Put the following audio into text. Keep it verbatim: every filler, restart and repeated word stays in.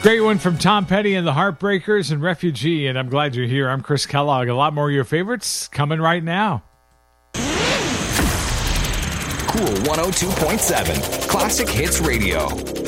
Great one from Tom Petty and the Heartbreakers and Refugee, and I'm glad you're here. I'm Chris Kellogg. A lot more of your favorites coming right now. Cool one oh two point seven, Classic Hits Radio.